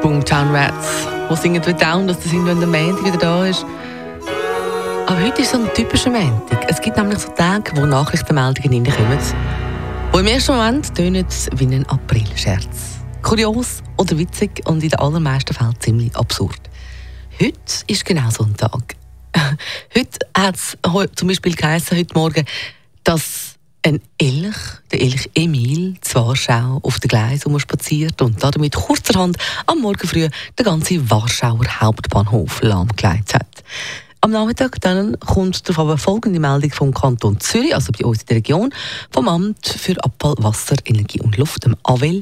Boomtown Rats, die singen «The Down», dass der Sinn, wenn der Montag wieder da ist. Aber heute ist so ein typischer Montag. Es gibt nämlich so Tage, wo Nachrichtenmeldungen reinkommen, die im ersten Moment tönen wie ein Aprilscherz. Kurios oder witzig und in den allermeisten Fällen ziemlich absurd. Heute ist genau so ein Tag. Heute hat es zum Beispiel geheißen, heute Morgen, dass ein Elch, der Elch Emil, zu Warschau auf den Gleisen spaziert und damit kurzerhand am Morgen früh den ganzen Warschauer Hauptbahnhof lahmgelegt hat. Am Nachmittag dann kommt darauf aber folgende Meldung vom Kanton Zürich, also bei uns in der Region, vom Amt für Abfall, Wasser, Energie und Luft, dem AWEL.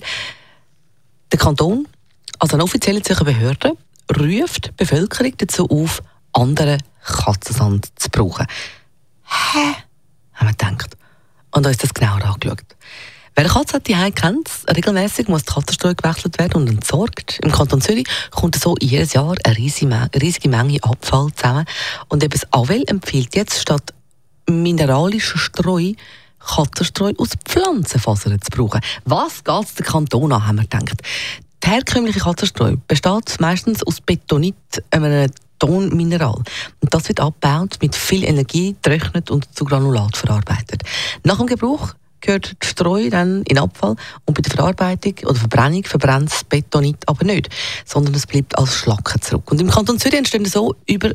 Der Kanton, also eine offizielle Zürcher Behörde, ruft die Bevölkerung dazu auf, anderen Katzensand zu brauchen. Hä? Haben wir gedacht. Und uns das genauer angeschaut. Wer eine Katze hat, die kennt es. Regelmässig muss die Katzenstreu gewechselt werden und entsorgt. Im Kanton Zürich kommt so jedes Jahr eine riesige Menge Abfall zusammen. Und eben das AWEL empfiehlt jetzt, statt mineralischer Streu Katzenstreu aus Pflanzenfasern zu brauchen. Was geht es den Kanton an, haben wir gedacht. Die herkömmliche Katzenstreu besteht meistens aus Betonit, einem Tonmineral. Und das wird abgebaut, mit viel Energie getrocknet und zu Granulat verarbeitet. Nach dem Gebrauch gehört die Streu dann in Abfall und bei der Verarbeitung oder Verbrennung verbrennt das Betonit aber nicht, sondern es bleibt als Schlacken zurück. Und im Kanton Zürich entstehen so über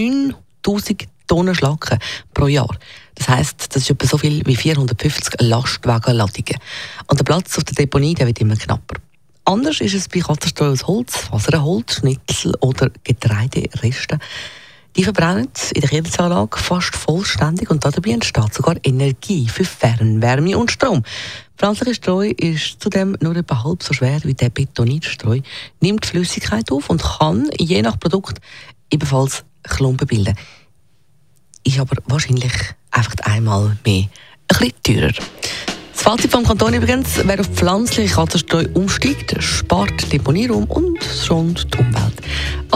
9000 Tonnen Schlacken pro Jahr. Das heisst, das ist etwa so viel wie 450 Lastwagenladungen. Und der Platz auf der Deponie der wird immer knapper. Anders ist es bei Katzenstreu aus Holz, Faserholz, Schnitzel oder Getreideresten. Die verbrennen in der Kerzenanlage fast vollständig und dabei entsteht sogar Energie für Fernwärme und Strom. Pflanzliche Streu ist zudem nur etwa halb so schwer wie der Betonitstreu, nimmt Flüssigkeit auf und kann je nach Produkt ebenfalls Klumpen bilden. Ist aber wahrscheinlich einfach einmal mehr ein bisschen teurer. Das Fazit vom Kanton übrigens: Wer auf pflanzliche Katzenstreu umsteigt, spart Deponieraum und schont die Umwelt.